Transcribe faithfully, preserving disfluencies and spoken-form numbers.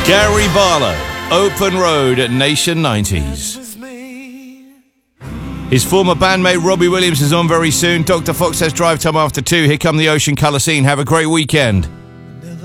Gary Barlow, Open Road at Nation nineties. His former bandmate Robbie Williams is on very soon. Doctor Fox says drive time after two. Here come the Ocean Colour Scene. Have a great weekend.